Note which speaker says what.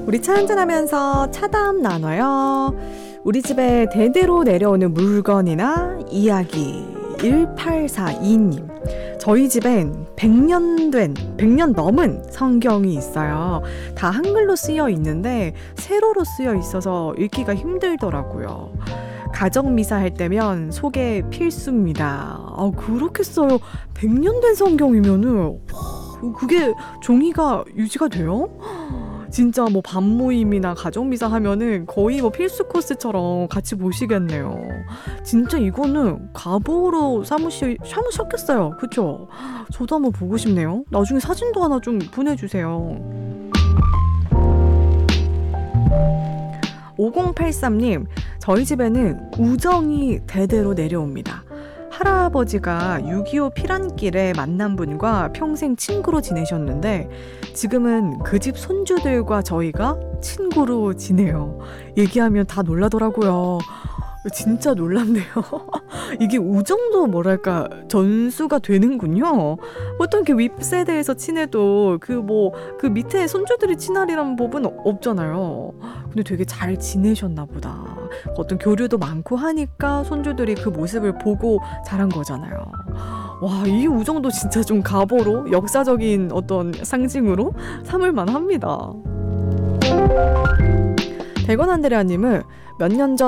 Speaker 1: 우리 차 한잔하면서 차담 나눠요. 우리 집에 대대로 내려오는 물건이나 이야기. 1842님. 저희 집엔 100년 넘은 성경이 있어요. 다 한글로 쓰여 있는데 세로로 쓰여 있어서 읽기가 힘들더라고요. 가정미사 할 때면 소개 필수입니다. 그렇게 써요. 100년 된 성경이면은 그게 종이가 유지가 돼요? 진짜 뭐 반모임이나 가정미사 하면은 거의 뭐 필수 코스처럼 같이 보시겠네요. 진짜 이거는 가보로 삼으셨겠어요. 그쵸? 저도 한번 보고 싶네요. 나중에 사진도 하나 좀 보내주세요. 5083님, 저희 집에는 우정이 대대로 내려옵니다. 할아버지가 6.25 피란길에 만난 분과 평생 친구로 지내셨는데 지금은 그 집 손주들과 저희가 친구로 지내요. 얘기하면 다 놀라더라고요. 진짜 놀랍네요. 이게 우정도 뭐랄까 전수가 되는군요. 보통 이렇게 윗세대에서 친해도 그 밑에 손주들이 친하리라는 법은 없잖아요. 근데 되게 잘 지내셨나 보다. 어떤 교류도 많고 하니까 손주들이 그 모습을 보고 자란 거잖아요. 와, 이 우정도 진짜 좀 가보로 역사적인 어떤 상징으로 삼을 만합니다. 대건 안드레아님은 몇 년 전